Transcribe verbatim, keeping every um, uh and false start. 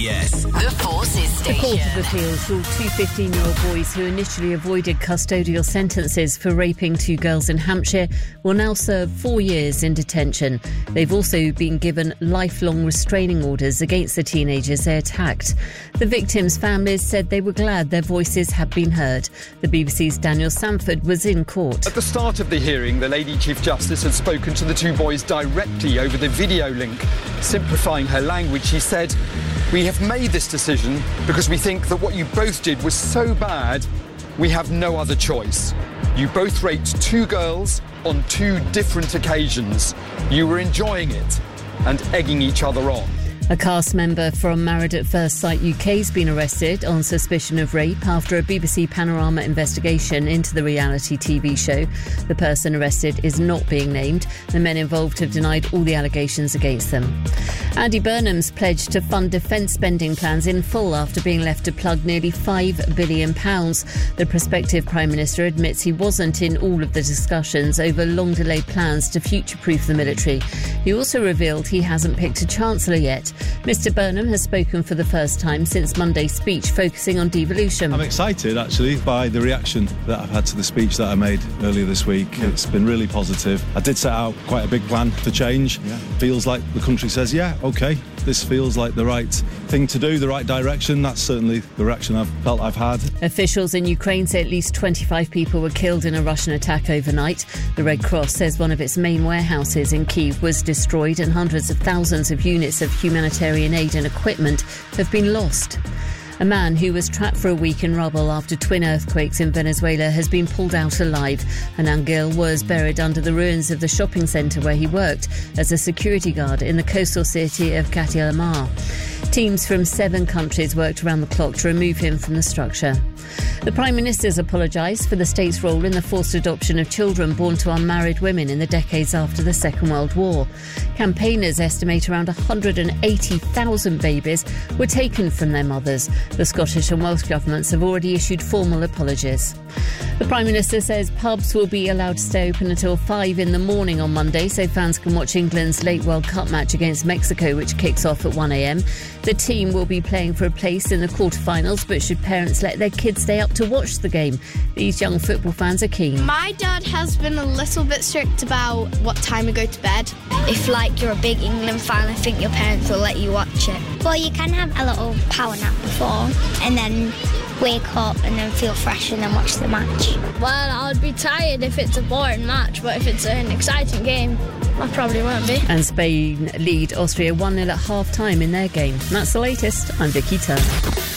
Yes. The Forces The Station. Court of Appeals ruled two fifteen-year-old boys who initially avoided custodial sentences for raping two girls in Hampshire will now serve four years in detention. They've also been given lifelong restraining orders against the teenagers they attacked. The victims' families said they were glad their voices had been heard. The B B C's Daniel Sanford was in court. At the start of the hearing, the Lady Chief Justice had spoken to the two boys directly over the video link. Simplifying her language, she said, "We have made this decision because we think that what you both did was so bad, we have no other choice. You both raped two girls on two different occasions. You were enjoying it and egging each other on." A cast member from Married at First Sight U K has been arrested on suspicion of rape after a B B C Panorama investigation into the reality T V show. The person arrested is not being named. The men involved have denied all the allegations against them. Andy Burnham's pledged to fund defence spending plans in full after being left to plug nearly five billion pounds. The prospective Prime Minister admits he wasn't in all of the discussions over long-delayed plans to future-proof the military. He also revealed he hasn't picked a Chancellor yet. Mr Burnham has spoken for the first time since Monday's speech, focusing on devolution. I'm excited, actually, by the reaction that I've had to the speech that I made earlier this week. It's been really positive. I did set out quite a big plan for change. Yeah. Feels like the country says, yeah, OK, this feels like the right thing to do, the right direction. That's certainly the reaction I've felt I've had. Officials in Ukraine say at least twenty-five people were killed in a Russian attack overnight. The Red Cross says one of its main warehouses in Kyiv was destroyed and hundreds of thousands of units of humanitarian aid and equipment have been lost. A man who was trapped for a week in rubble after twin earthquakes in Venezuela has been pulled out alive. Anand Gill was buried under the ruins of the shopping centre where he worked as a security guard in the coastal city of Catilamar. Teams from seven countries worked around the clock to remove him from the structure. The Prime Minister's apologised for the state's role in the forced adoption of children born to unmarried women in the decades after the Second World War. Campaigners estimate around one hundred eighty thousand babies were taken from their mothers. The Scottish and Welsh governments have already issued formal apologies. The Prime Minister says pubs will be allowed to stay open until five in the morning on Monday so fans can watch England's late World Cup match against Mexico, which kicks off at one a.m. The team will be playing for a place in the quarterfinals, but should parents let their kids stay up to watch the game? These young football fans are keen. My dad has been a little bit strict about what time we go to bed. If, like, you're a big England fan, I think your parents will let you watch it. Well, you can have a little power nap before and then wake up and then feel fresh and then watch the match. Well, I'd be tired if it's a boring match, but if it's an exciting game, I probably won't be. And Spain lead Austria one nil at half-time in their game. And that's the latest. I'm Vicky Turner.